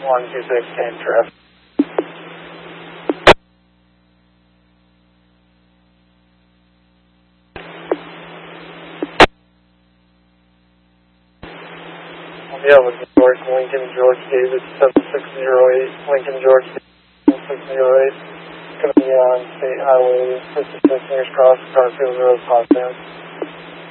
126 10 traffic. Yeah, with George Lincoln, George David 7608, Lincoln George David 7608, going to be on State Highway 56 near Cross, Garfield Road, Potsdam.